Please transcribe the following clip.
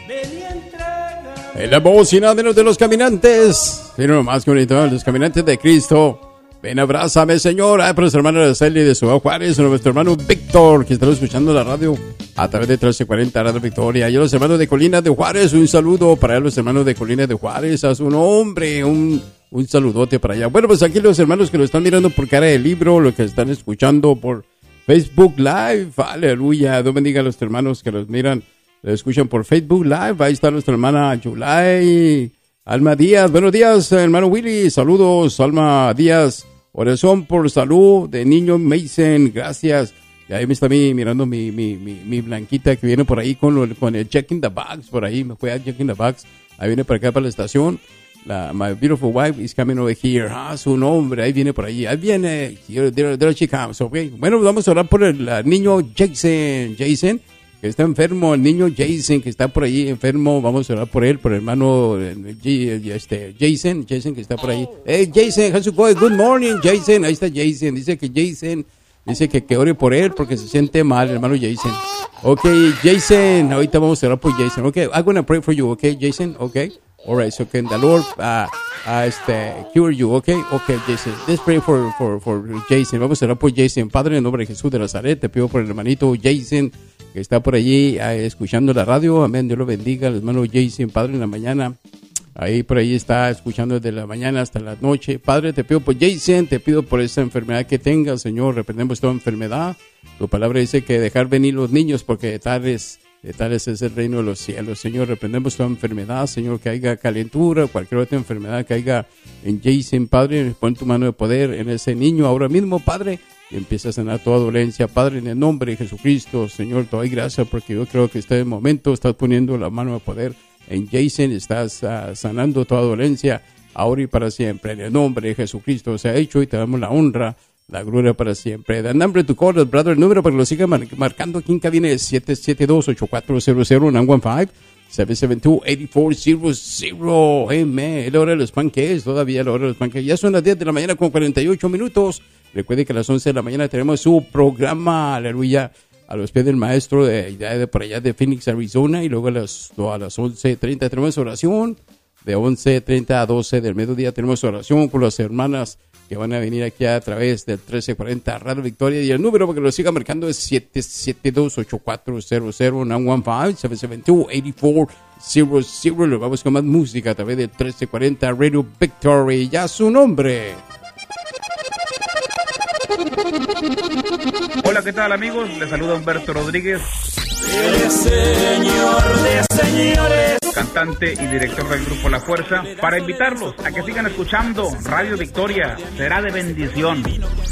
En la bocina de los caminantes. Pero más que bonito, los caminantes de Cristo. Ven, abrázame, Señor. Ay, para nuestra hermana Araceli de Ciudad Juárez, nuestro hermano Víctor, que está escuchando la radio a través de 1340 Radio Victoria. Y a los hermanos de Colina de Juárez, un saludo para los hermanos de Colina de Juárez, a su nombre, un saludote para allá. Bueno, pues aquí los hermanos que lo están mirando por Cara de Libro, los que están escuchando por Facebook Live, aleluya. Dios bendiga a los hermanos que los miran, lo escuchan por Facebook Live. Ahí está nuestra hermana Yulai, Alma Díaz. Buenos días, hermano Willy. Saludos, Alma Díaz. Oración por salud de niño Mason. Gracias. Y ahí me está mirando mi blanquita que viene por ahí con el check in the box. Por ahí me fue a check in the box. Ahí viene para acá para la estación. My beautiful wife is coming over here. Su nombre. Ahí viene por ahí. Ahí viene. There she comes. Okay. Bueno, vamos a orar por el niño Jason, que está enfermo, el niño Jason, que está por ahí enfermo. Vamos a orar por él, por el hermano Jason, que está por ahí. Hey, Jason, how's it going? Good morning, Jason. Ahí está Jason. Dice que ore por él porque se siente mal, hermano Jason. Ok, Jason, ahorita vamos a orar por Jason. Ok, I'm going to pray for you, ok, Jason, ok. All right, so can the Lord cure you, okay, Jason. Let's pray for Jason. Vamos a orar por Jason. Padre, en el nombre de Jesús de Nazaret, te pido por el hermanito Jason, que está por allí escuchando la radio. Amén, Dios lo bendiga, el hermano Jason, Padre, en la mañana. Ahí por ahí está escuchando desde la mañana hasta la noche. Padre, te pido por Jason, te pido por esta enfermedad que tenga, Señor. Reprendemos toda enfermedad. Tu palabra dice que dejar venir los niños porque de tales es el reino de los cielos. Señor, reprendemos toda enfermedad, Señor, que haya calentura, cualquier otra enfermedad que haya en Jason, Padre. Pon tu mano de poder en ese niño ahora mismo, Padre, y empieza a sanar toda dolencia, Padre, en el nombre de Jesucristo. Señor, te doy gracias porque yo creo que este momento estás poniendo la mano de poder en Jason, estás sanando toda dolencia ahora y para siempre. En el nombre de Jesucristo se ha hecho y te damos la honra, la gloria para siempre. The number to call, brother, el número para que lo siga marcando aquí en cabina es 772-8400, 915-772-8400. Amen. La hora de los panques, todavía la hora de los panques. Ya son las 10 de la mañana con 48 minutos. Recuerde que a las 11 de la mañana tenemos su programa, aleluya, a los pies del maestro de por allá de Phoenix, Arizona. Y luego a las 11:30 tenemos oración. De 11:30 a 12 del mediodía tenemos oración con las hermanas que van a venir aquí a través del 1340 Radio Victoria. Y el número para que lo siga marcando es 772-8400, 915-772-8400. Lo vamos con más música a través del 1340 Radio Victoria. Ya su nombre. Hola, ¿qué tal, amigos? Les saluda Humberto Rodríguez, el Señor de señores, cantante y director del grupo La Fuerza, para invitarlos a que sigan escuchando Radio Victoria. Será de bendición.